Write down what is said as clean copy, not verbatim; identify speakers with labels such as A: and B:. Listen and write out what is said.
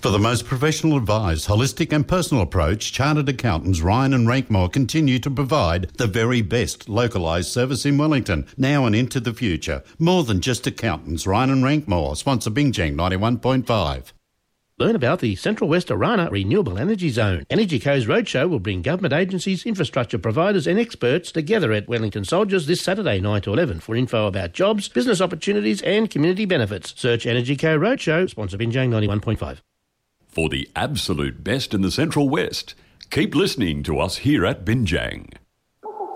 A: For the most professional advised, holistic and personal approach, Chartered Accountants Ryan and Rankmore continue to provide the very best localised service in Wellington, now and into the future. More than just accountants, Ryan and Rankmore, sponsor Bingjang 91.5.
B: Learn about the Central West Orana Renewable Energy Zone. Energy Co's Roadshow will bring government agencies, infrastructure providers and experts together at Wellington Soldiers this Saturday 9 to 11 for info about jobs, business opportunities and community benefits. Search Energy Co Roadshow, sponsor Bingjang 91.5.
C: For the absolute best in the Central West, keep listening to us here at Binjang.